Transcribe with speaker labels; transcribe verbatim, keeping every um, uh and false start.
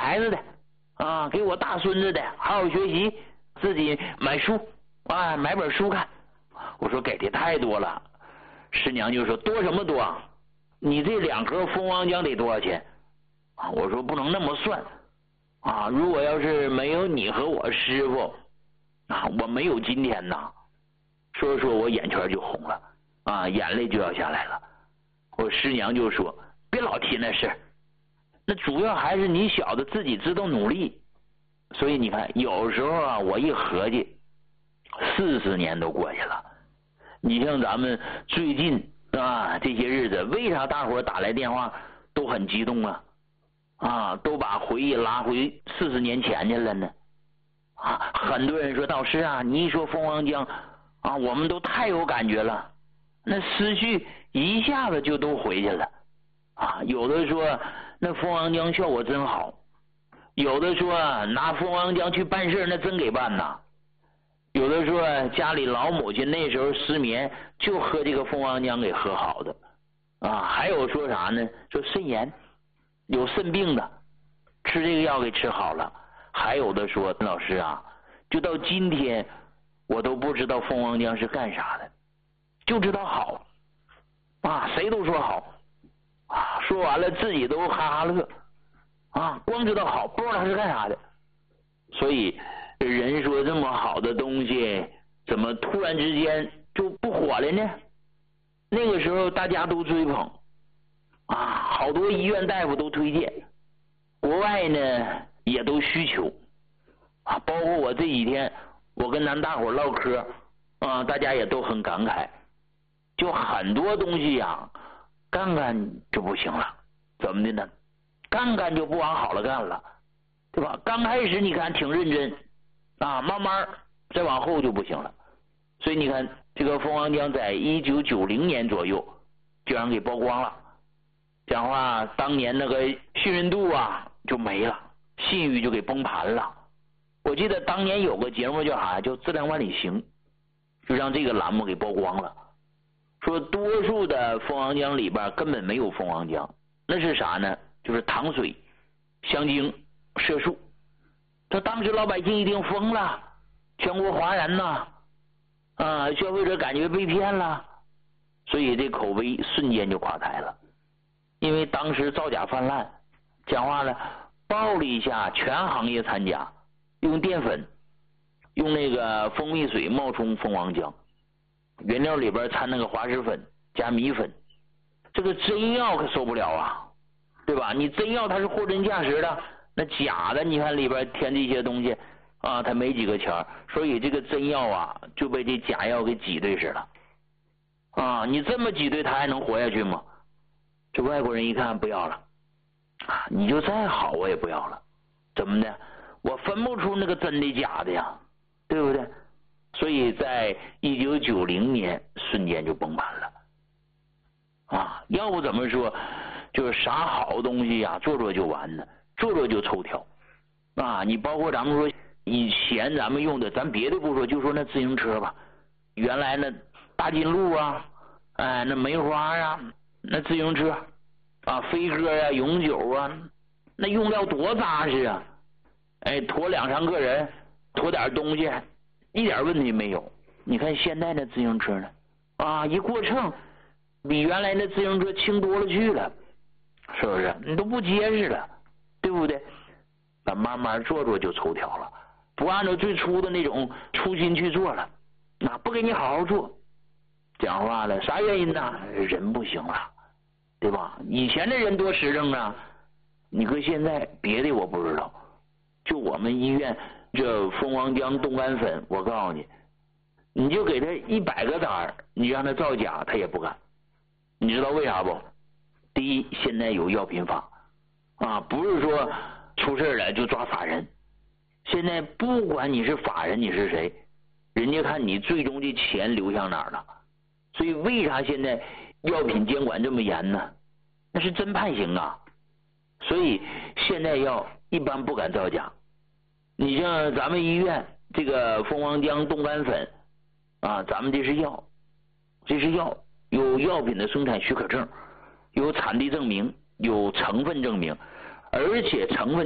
Speaker 1: 孩子的啊，给我大孙子的，好好学习，自己买书啊，买本书看。我说给的太多了。师娘就说多什么多啊？你这两盒蜂王浆得多少钱？啊，我说不能那么算啊！如果要是没有你和我师傅啊，我没有今天呐。说着说我眼圈就红了啊，眼泪就要下来了。我师娘就说别老提那事，那主要还是你小子自己知道努力。所以你看，有时候啊，我一合计，四十年都过去了。你像咱们最近啊这些日子，为啥大伙打来电话都很激动啊？啊，都把回忆拉回四十年前去了呢。啊，很多人说导师啊，你一说蜂王浆啊，我们都太有感觉了，那思绪一下子就都回去了。啊，有的说那蜂王浆效果真好，有的说拿蜂王浆去办事那真给办呐。有的说家里老母亲那时候失眠，就喝这个蜂王浆给喝好的啊。还有说啥呢？说肾炎，有肾病的吃这个药给吃好了。还有的说老师啊，就到今天我都不知道蜂王浆是干啥的，就知道好啊，谁都说好啊，说完了自己都哈哈乐啊，光知道好，不知道它是干啥的。所以人说这么好的东西，怎么突然之间就不火了呢？那个时候大家都追捧啊，好多医院大夫都推荐，国外呢也都需求啊。包括我这几天我跟咱大伙唠嗑啊，大家也都很感慨，就很多东西呀、啊，干干就不行了。怎么的呢？干干就不往好了干了，对吧？刚开始你看挺认真啊，慢慢再往后就不行了。所以你看这个蜂王浆在一九九零年左右就让给曝光了，讲话当年那个信任度啊就没了，信誉就给崩盘了。我记得当年有个节目叫啥，叫《质量万里行》，就让这个栏目给曝光了，说多数的蜂王浆里边根本没有蜂王浆，那是啥呢？就是糖水、香精、色素。这当时老百姓一定疯了，全国哗然呐，啊，消费者感觉被骗了，所以这口碑瞬间就垮台了。因为当时造假泛滥，讲话了，暴了一下全行业掺假，用淀粉，用那个蜂蜜水冒充蜂王浆，原料里边掺那个滑石粉加米粉，这个真药可受不了啊，对吧？你真药它是货真价实的，那假的你看里边添这些东西啊，它没几个钱，所以这个真药啊就被这假药给挤兑死了啊！你这么挤兑它还能活下去吗？这外国人一看不要了啊，你就再好我也不要了，怎么的？我分不出那个真的假的呀，对不对？所以在一九九零年瞬间就崩盘了啊！要不怎么说就是啥好东西呀、啊，做做就完了，做做就抽条啊！你包括咱们说以前咱们用的，咱别的不说，就说那自行车吧，原来那大金鹿啊，哎，那梅花啊，那自行车啊，飞鸽啊，永久啊，那用料多扎实啊！哎，驮两三个人，驮点东西，一点问题没有。你看现在那自行车呢，啊，一过秤，比原来那自行车轻多了去了，是不是？你都不结实了，对不对？那慢慢做做就抽条了，不按照最初的那种初心去做了，那不给你好好做，讲话了，啥原因呢？人不行了，对吧？以前的人多实诚啊，你搁现在别的我不知道。就我们医院这蜂王浆冻干粉，我告诉你，你就给他一百个单，你让他造假，他也不干。你知道为啥不？第一，现在有药品法啊，不是说出事了就抓法人。现在不管你是法人你是谁，人家看你最终的钱流向哪儿了。所以为啥现在药品监管这么严呢？那是真判刑啊。所以现在药一般不敢造假。你像咱们医院这个蜂王浆冻干粉啊，咱们这是药，这是药，有药品的生产许可证，有产地证明，有成分证明，而且成分